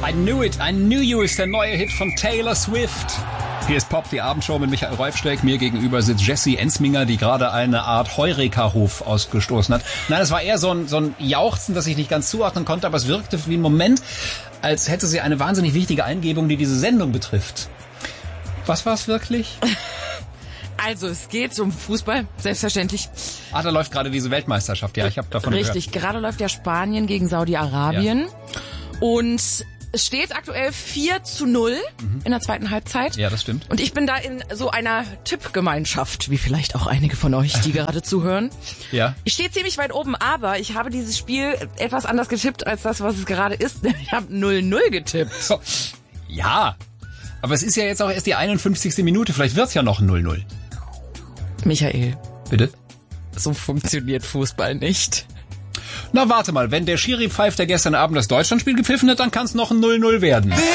I knew it, I knew you ist der neue Hit von Taylor Swift. Hier ist Pop, die Abendshow mit Michael Reufsteck. Mir gegenüber sitzt Jessie Ensminger, die gerade eine Art Heureka-Ruf ausgestoßen hat. Nein, es war eher so ein Jauchzen, das ich nicht ganz zuordnen konnte, aber es wirkte wie ein Moment, als hätte sie eine wahnsinnig wichtige Eingebung, die diese Sendung betrifft. Was war es wirklich? Also, es geht um Fußball, selbstverständlich. Da läuft gerade diese Weltmeisterschaft. Ja, ich habe davon gehört. Richtig, gerade läuft ja Spanien gegen Saudi-Arabien. Ja. Und es steht aktuell 4-0 in der zweiten Halbzeit. Ja, das stimmt. Und ich bin da in so einer Tippgemeinschaft, wie vielleicht auch einige von euch, die gerade zuhören. Ja. Ich stehe ziemlich weit oben, aber ich habe dieses Spiel etwas anders getippt als das, was es gerade ist. Ich habe 0-0 getippt. So. Ja, aber es ist ja jetzt auch erst die 51. Minute. Vielleicht wird's ja noch 0-0. Michael. Bitte? So funktioniert Fußball nicht. Na, warte mal, wenn der Schiri pfeift, der gestern Abend das Deutschlandspiel gepfiffen hat, dann kann's noch ein 0-0 werden.